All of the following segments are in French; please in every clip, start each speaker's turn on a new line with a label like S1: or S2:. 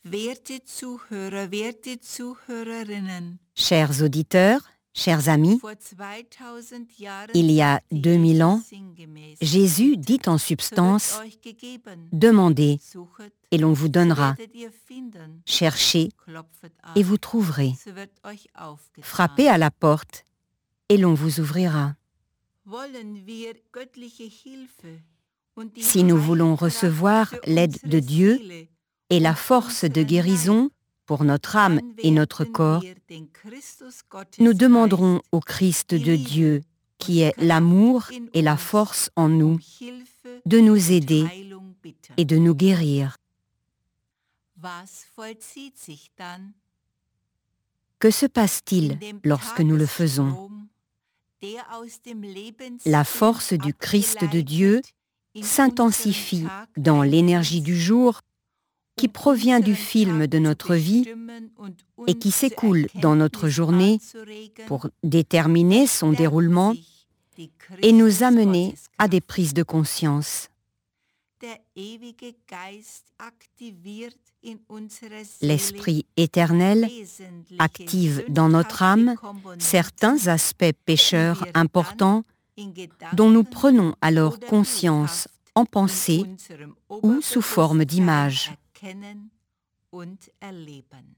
S1: Werte Zuhörer, werte Zuhörerinnen,
S2: Chers auditeurs, chers amis,
S1: vor 2000 Jahren
S2: il y a
S1: sagte
S2: 2000 ans,
S1: sinngemäß,
S2: Jésus dit en
S1: so
S2: substance
S1: wird euch gegeben,
S2: « Demandez
S1: suchet,
S2: et l'on vous
S1: so
S2: donnera,
S1: werdet ihr finden,
S2: cherchez
S1: klopfet an,
S2: et vous trouverez,
S1: so wird euch aufgetan.
S2: frappez à la porte et l'on vous ouvrira. »
S1: Wollen wir göttliche Hilfe und die
S2: Si nous voulons
S1: Heilkraft
S2: recevoir
S1: für
S2: l'aide
S1: unsere
S2: de Dieu
S1: Seele
S2: et la
S1: und
S2: force de
S1: unseren
S2: guérison pour notre âme
S1: Leib,
S2: et notre
S1: dann
S2: corps,
S1: werden wir den Christus Gottes
S2: nous demanderons
S1: Geist,
S2: au Christ
S1: die
S2: de
S1: Liebe
S2: Dieu,
S1: und
S2: qui
S1: die
S2: est
S1: Kraft
S2: l'amour
S1: in
S2: et la
S1: uns,
S2: force en nous,
S1: Hilfe
S2: de nous
S1: und
S2: aider
S1: Heilung bitten.
S2: et de nous guérir.
S1: Was vollzieht sich dann
S2: Que se
S1: in
S2: passe-t-il
S1: dem
S2: lorsque nous le faisons?
S1: Tagesstrom, der aus dem
S2: La
S1: Lebenswind
S2: force du Christ de Dieu
S1: abgeleitet in
S2: s'intensifie
S1: unseren Tag
S2: dans l'énergie
S1: einfließt,
S2: du jour qui provient du
S1: unseren
S2: film
S1: Tag
S2: de
S1: zu
S2: notre vie
S1: bestimmen und
S2: et qui
S1: uns zur
S2: s'écoule dans notre
S1: Erkenntnis
S2: journée
S1: anzuregen,
S2: pour déterminer son
S1: verstärkt
S2: déroulement
S1: sich die
S2: et nous amener
S1: Christus-Gotteskraft.
S2: à des prises de conscience.
S1: Der ewige Geist aktiviert in unserer Seele
S2: L'Esprit éternel
S1: wesentliche
S2: active dans notre âme
S1: sündhafte Komponenten,
S2: certains aspects pécheurs
S1: die wir
S2: importants
S1: dann in
S2: dont nous
S1: Gedanken
S2: prenons alors
S1: oder
S2: conscience
S1: bildhaft
S2: en
S1: in
S2: pensée
S1: unserem
S2: ou sous forme
S1: Oberbewusstsein
S2: d'image.
S1: erkennen und erleben.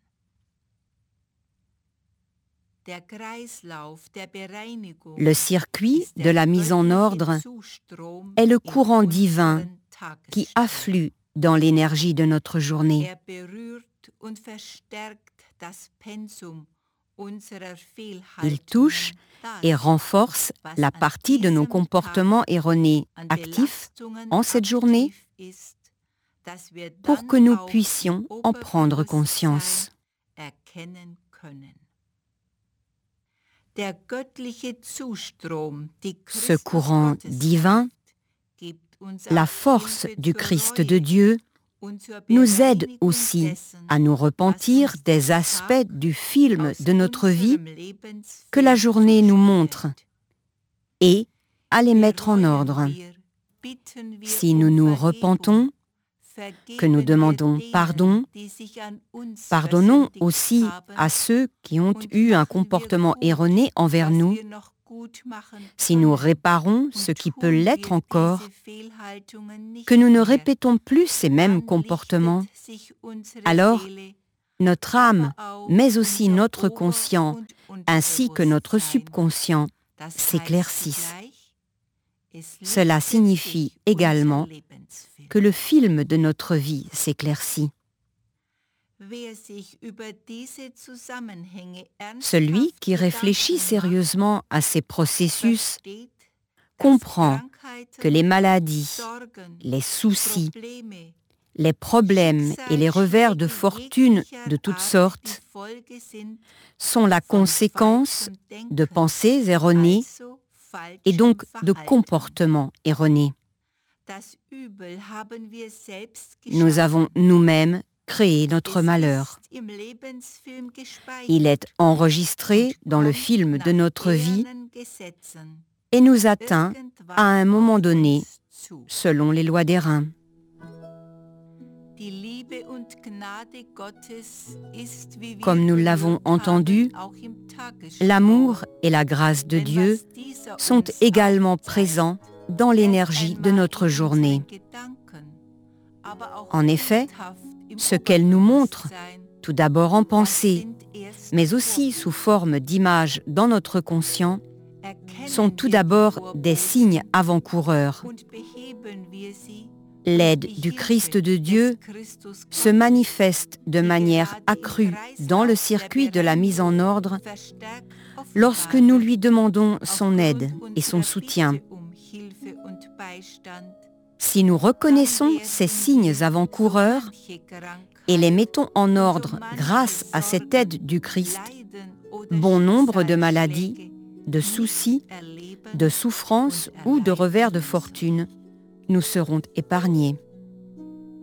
S1: Der Kreislauf der Bereinigung
S2: Le circuit
S1: ist
S2: de
S1: der
S2: la mise en
S1: göttliche
S2: ordre
S1: Zustrom
S2: est le
S1: in
S2: courant
S1: unseren
S2: divin qui
S1: Tagesstrom.
S2: afflue dans l'énergie de notre journée.
S1: Er berührt und verstärkt das Pensum unserer
S2: Il touche
S1: Fehlhaltungen,
S2: et
S1: das,
S2: renforce
S1: was
S2: la
S1: an
S2: partie de nos
S1: diesem
S2: comportements erronés
S1: Tag an
S2: actifs
S1: Belastungen
S2: en cette journée
S1: aktiv ist, dass wir
S2: pour
S1: dann
S2: que nous
S1: auch
S2: puissions
S1: im
S2: en prendre
S1: Oberbewusstsein
S2: conscience.
S1: erkennen können. Der göttliche Zustrom, die
S2: Ce courant divin,
S1: gibt uns
S2: la
S1: auch
S2: force
S1: Hilfe
S2: du
S1: zur
S2: Christ
S1: Reue
S2: de Dieu,
S1: und zur
S2: nous aide
S1: Bereinigung
S2: aussi
S1: dessen,
S2: à nous repentir
S1: was uns
S2: des
S1: der
S2: aspects
S1: Tag
S2: du film
S1: aus
S2: de notre vie
S1: unserem Lebensfeld
S2: que la journée nous montre
S1: zustellt.
S2: et à les mettre en
S1: Bereuen
S2: ordre.
S1: wir, bitten wir
S2: Si nous
S1: um
S2: nous
S1: Vergebung,
S2: repentons, que nous
S1: vergeben wir
S2: demandons
S1: denen,
S2: pardon,
S1: die sich an uns
S2: pardonnons
S1: versündigt
S2: aussi
S1: haben,
S2: à ceux qui ont
S1: und
S2: eu un
S1: machen wir
S2: comportement
S1: gut,
S2: erroné envers
S1: was
S2: nous.
S1: wir noch gut machen
S2: Si nous
S1: können,
S2: réparons
S1: und
S2: ce qui peut
S1: tun
S2: l'être
S1: wir
S2: encore,
S1: diese Fehlhaltungen nicht
S2: que nous ne
S1: mehr,
S2: répétons plus ces mêmes
S1: dann
S2: comportements,
S1: lichtet sich unsere
S2: alors
S1: Seele,
S2: notre âme,
S1: aber auch
S2: mais aussi
S1: unser
S2: notre
S1: Ober-
S2: conscient,
S1: und
S2: ainsi que notre
S1: Unterbewusstsein.
S2: subconscient,
S1: Das heißt
S2: s'éclaircissent.
S1: zugleich, es
S2: Cela
S1: lichtet
S2: signifie
S1: sich
S2: également
S1: unser Lebensfilm.
S2: que le film de notre vie s'éclaircit.
S1: Wer sich über diese Zusammenhänge
S2: Celui
S1: ernsthaft
S2: qui réfléchit
S1: Gedanken macht,
S2: sérieusement à ces processus
S1: versteht, dass
S2: comprend
S1: Krankheiten,
S2: que les maladies,
S1: Sorgen,
S2: les soucis,
S1: Probleme,
S2: les problèmes et les revers de fortune de toutes sortes
S1: die Folge sind
S2: sont la
S1: von
S2: conséquence
S1: falschem
S2: de
S1: Denken,
S2: pensées erronées
S1: also falschem
S2: et donc de
S1: Verhalten.
S2: comportements erronés.
S1: Das Übel haben wir selbst
S2: Nous
S1: geschaffen.
S2: avons nous-mêmes créé notre
S1: Es
S2: malheur.
S1: ist im Lebensfilm gespeichert
S2: Il est enregistré
S1: und
S2: dans le
S1: kommt
S2: film de
S1: nach
S2: notre vie
S1: ehernen Gesetzen
S2: et nous atteint
S1: irgendwann
S2: à un moment
S1: auf
S2: donné
S1: uns zu.
S2: selon les lois des reins.
S1: Die Liebe und Gnade Gottes ist, wie wir
S2: Comme nous l'avons
S1: gehört
S2: entendu,
S1: haben, auch im Tagesstrom.
S2: L'amour et la grâce de
S1: Denn
S2: Dieu
S1: was dieser
S2: sont
S1: uns
S2: également
S1: aufzeigt,
S2: présents dans
S1: erst
S2: l'énergie de
S1: einmal
S2: notre
S1: in
S2: journée.
S1: unseren Gedanken, aber auch
S2: En effet,
S1: bildhaft im
S2: ce qu'elle nous montre,
S1: Oberbewusstsein.
S2: tout d'abord en
S1: Das
S2: pensée,
S1: sind erst
S2: mais aussi sous forme d'images dans notre conscient,
S1: Erkennen
S2: sont tout
S1: wir
S2: d'abord
S1: die
S2: des
S1: Vorboten
S2: signes avant-coureurs.
S1: und beheben wir sie
S2: L'aide
S1: durch die
S2: du
S1: Hilfe
S2: Christ de Dieu
S1: des Christus
S2: se
S1: Gottes,
S2: manifeste de
S1: die
S2: manière
S1: gerade im
S2: accrue dans le
S1: Kreislauf
S2: circuit
S1: der
S2: de la mise en
S1: Bereinigung
S2: ordre
S1: verstärkt
S2: lorsque
S1: offenbar
S2: nous
S1: wird,
S2: lui demandons son aide
S1: aufgrund
S2: et son
S1: unserer
S2: soutien.
S1: Bitte Hilfe und Beistand.
S2: Si nous reconnaissons
S1: Dann
S2: ces
S1: werden
S2: signes
S1: wir
S2: avant-coureurs
S1: so manche Krankheit
S2: et les mettons en
S1: und so
S2: ordre
S1: manche
S2: grâce à cette
S1: Sorgen,
S2: aide du Christ,
S1: Leiden oder
S2: bon nombre de maladies,
S1: Schicksalsschläge
S2: de
S1: nicht
S2: soucis,
S1: erleben
S2: de souffrances
S1: und
S2: ou de
S1: erleiden
S2: revers de
S1: müssen.
S2: fortune nous seront épargnés.